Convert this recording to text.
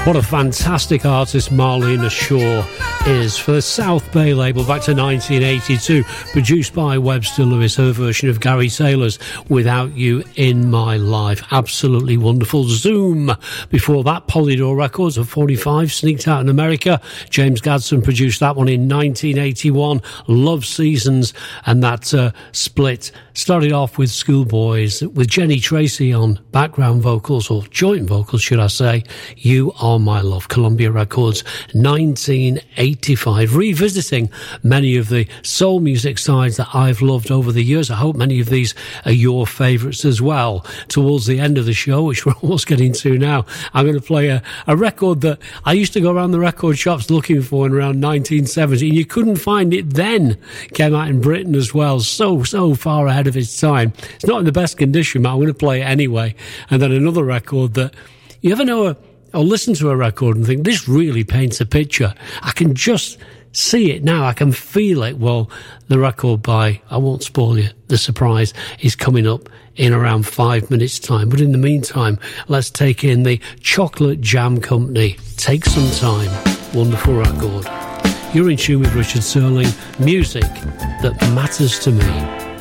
What a fantastic artist Marlena Shaw is. For the South Bay label back to 1982, produced by Webster Lewis, her version of Gary Taylor's Without You in My Life. Absolutely wonderful. Zoom. Before that, Polydor Records of 45, Sneaked Out in America. James Gadsden produced that one in 1981. Love Seasons, and that split started off with Schoolboys, with Jenny Tracy on background vocals, or joint vocals, should I say. You Are My Love, Columbia Records, 1985. Revisiting many of the soul music sides that I've loved over the years. I hope many of these are your favourites as well. Towards the end of the show, which we're almost getting to now, I'm going to play a record that I used to go around the record shops looking for in around 1970, and you couldn't find it then. Came out in Britain as well, so far ahead of its time. It's not in the best condition, but I'm going to play it anyway. And then another record that you ever know or listen to a record and think, this really paints a picture. I can just see it now. I can feel it. Well, the record by, I won't spoil you, the surprise, is coming up in around 5 minutes' time. But in the meantime, let's take in the Chocolate Jam Company. Take Some Time. Wonderful record. You're in tune with Richard Serling. Music that matters to me.